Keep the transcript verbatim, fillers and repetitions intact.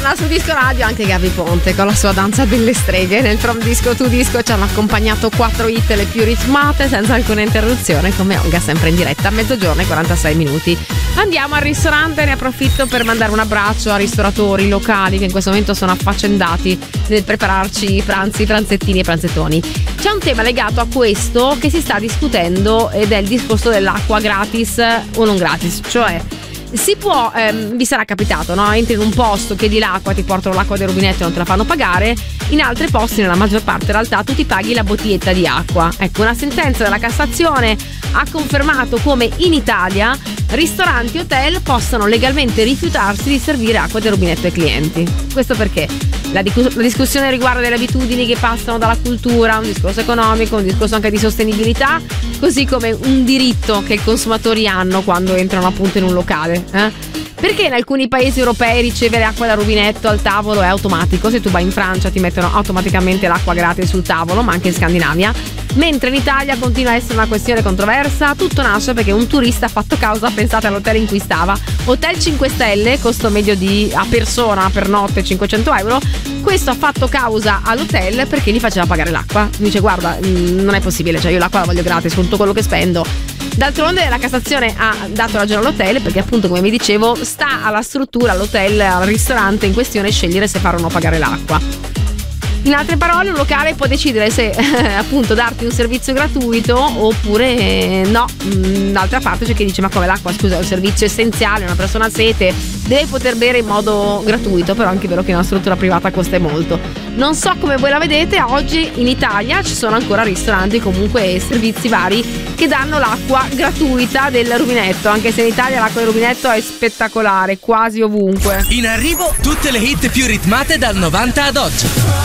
Torna su Disco Radio anche Gaby Ponte con la sua danza delle streghe. Nel From Disco to Disco ci hanno accompagnato quattro hit, le più ritmate, senza alcuna interruzione, come Olga, sempre in diretta a mezzogiorno e quarantasei minuti. Andiamo al ristorante, ne approfitto per mandare un abbraccio a ristoratori locali che in questo momento sono affaccendati nel prepararci pranzi, pranzettini e pranzettoni. C'è un tema legato a questo che si sta discutendo ed è il discorso dell'acqua gratis o non gratis, cioè si può, ehm, vi sarà capitato, no? Entri in un posto, chiedi l'acqua, ti portano l'acqua del rubinetto e non te la fanno pagare. In altri posti, nella maggior parte in realtà, tu ti paghi la bottiglietta di acqua. Ecco, una sentenza della Cassazione ha confermato come in Italia ristoranti e hotel possano legalmente rifiutarsi di servire acqua del rubinetto ai clienti. Questo perché la, dic- la discussione riguarda delle abitudini che passano dalla cultura, un discorso economico, un discorso anche di sostenibilità, così come un diritto che i consumatori hanno quando entrano appunto in un locale. Eh? Perché in alcuni paesi europei ricevere acqua da rubinetto al tavolo è automatico. Se tu vai in Francia ti mettono automaticamente l'acqua gratis sul tavolo, ma anche in Scandinavia, mentre in Italia continua a essere una questione controversa. Tutto nasce perché un turista ha fatto causa, pensate all'hotel in cui stava, hotel cinque stelle, costo medio di a persona per notte cinquecento euro. Questo ha fatto causa all'hotel perché gli faceva pagare l'acqua. Dice: guarda, non è possibile, cioè io l'acqua la voglio gratis con tutto quello che spendo. D'altronde la Cassazione ha dato ragione all'hotel perché appunto, come vi dicevo, sta alla struttura, all'hotel, al ristorante in questione scegliere se fare o no pagare l'acqua. In altre parole, un locale può decidere se eh, appunto darti un servizio gratuito oppure eh, no. D'altra parte c'è chi dice: ma come, l'acqua, scusa, è un servizio essenziale, una persona ha sete, deve poter bere in modo gratuito. Però è anche vero che una struttura privata costa molto. Non so come voi la vedete, oggi in Italia ci sono ancora ristoranti, comunque servizi vari, che danno l'acqua gratuita del rubinetto, anche se in Italia l'acqua del rubinetto è spettacolare, quasi ovunque. In arrivo tutte le hit più ritmate dal novanta ad oggi.